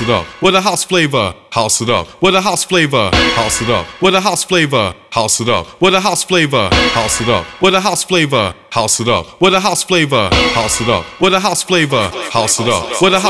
it up. With a house flavor, house it up. With a house flavor, house it up. With a house flavor, house it up. With a house flavor, house it up. With a house flavor, house it up. With a house flavor, house it up. With a house flavor, house it up. With a house